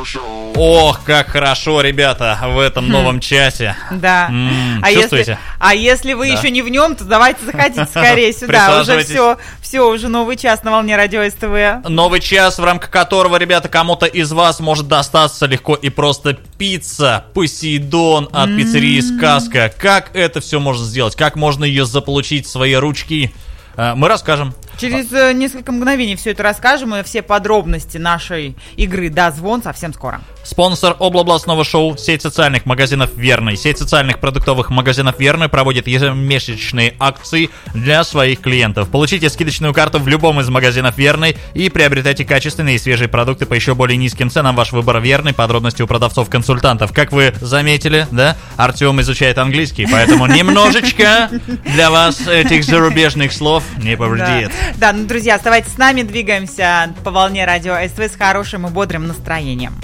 Ох, как хорошо, ребята, в этом новом часе. Да. Чувствуете? Если вы еще не в нем, то давайте заходите скорее сюда. Уже все, уже новый час на волне радио СТВ. Новый час, в рамках которого, ребята, кому-то из вас может достаться легко и просто пицца Посейдон от пиццерии «Сказка». Как это все можно сделать? Как можно ее заполучить в свои ручки? Мы расскажем. Через несколько мгновений все это расскажем, и все подробности нашей игры «Дозвон» совсем скоро. Спонсор областного шоу — сеть социальных магазинов «Верный». Сеть социальных продуктовых магазинов «Верный» проводит ежемесячные акции для своих клиентов. Получите скидочную карту в любом из магазинов «Верный» и приобретайте качественные и свежие продукты по еще более низким ценам. Ваш выбор «Верный». Подробности у продавцов-консультантов. Как вы заметили, да, Артем изучает английский, поэтому немножечко для вас этих зарубежных слов не повредит. Да, ну, друзья, оставайтесь с нами, двигаемся по волне радио СТВ с хорошим и бодрым настроением.